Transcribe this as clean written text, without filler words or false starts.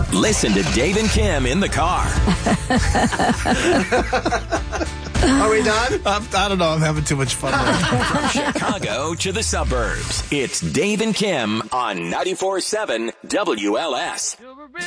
Listen to Dave and Kim in the car. Are we done? I don't know. I'm having too much fun. From Chicago to the suburbs, it's Dave and Kim on 94.7 WLS.